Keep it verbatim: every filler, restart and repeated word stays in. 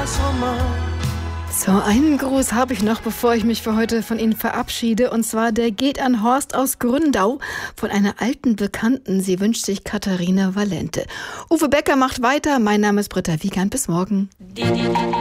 So, einen Gruß habe ich noch, bevor ich mich für heute von Ihnen verabschiede. Und zwar, der geht an Horst aus Gründau von einer alten Bekannten. Sie wünscht sich Katharina Valente. Uwe Becker macht weiter. Mein Name ist Britta Wiegand. Bis morgen.